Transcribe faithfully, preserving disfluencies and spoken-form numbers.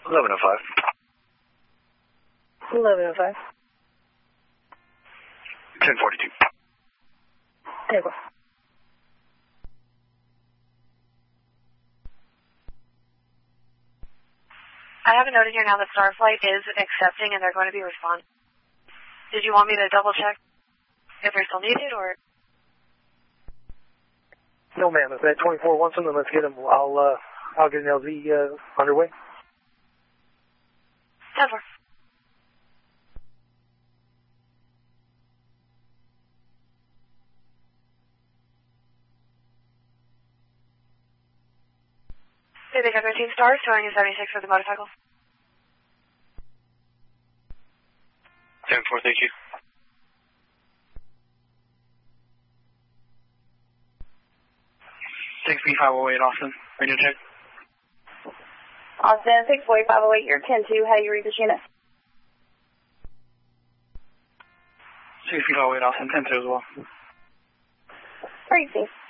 eleven oh five. eleven oh five. ten forty-two. Take one. I have a note in here now that Starflight is accepting and they're going to be responding. Did you want me to double check if they're still needed or? No, ma'am. If that twenty-four wants them, then let's get them. I'll uh, I'll get an L Z uh, underway. ten four. They think I'm thirteen stars, showing a seventy-six for the motorcycles. ten four, thank you. six B five oh eight, Austin. Radio check. Austin, six forty-five oh eight, you're ten two. How do you read this unit? six B five oh eight, Austin. ten two as well. Three,